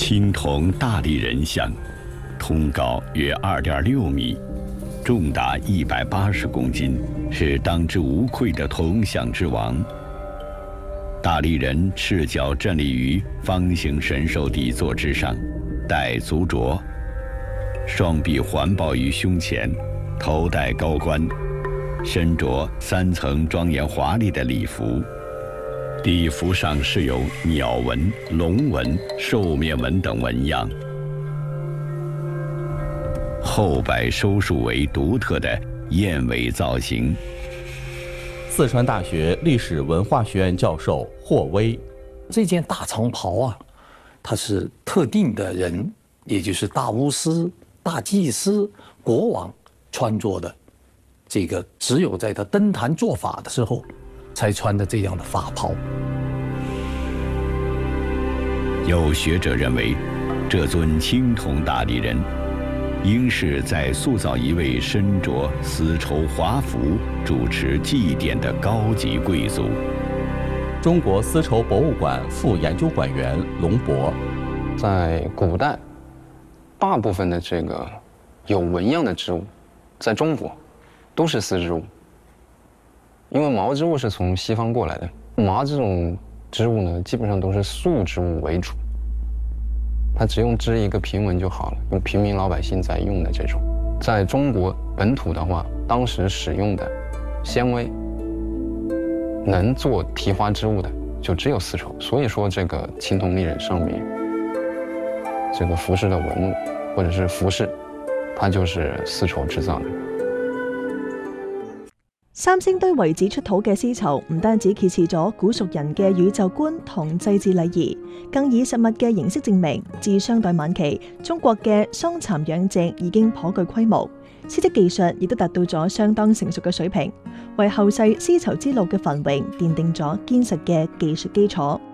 青铜大力人像，通高约2.6米，重达180公斤，是当之无愧的铜像之王。大力人赤脚站立于方形神兽底座之上，戴足镯，双臂环抱于胸前，头戴高冠，身着3层庄严华丽的礼服，礼服上饰有鸟纹、龙纹、兽面纹等纹样，后摆收束为独特的燕尾造型。 四川大学历史文化学院教授霍威， 这件大长袍啊，它是特定的人，也就是大巫师、大祭司、国王穿着的，这个只有在他登坛做法的时候才穿的这样的法袍。 有学者认为，这尊青铜大力人应是在塑造一位身着丝绸华服主持祭典的高级贵族。 中国丝绸博物馆副研究馆员龙博， 在古代，大部分的这个有纹样的织物，在中国都是丝织物，因为毛织物是从西方过来的，麻这种织物呢，基本上都是素织物为主。它只用织一个平纹就好了，用平民老百姓在用的这种。在中国本土的话，当时使用的纤维能做提花织物的就只有丝绸，所以说这个青铜立人上面这个服饰的纹路或者是服饰，它就是丝绸制造的。 三星堆遺址出土嘅絲綢唔單止揭示咗古蜀人嘅宇宙觀同祭祀禮儀，更以實物嘅形式證明，自商代晚期，中國嘅桑蠶養殖已經頗具規模，絲織技術亦都達到咗相當成熟嘅水平，為後世絲綢之路嘅繁榮奠定咗堅實嘅技術基礎。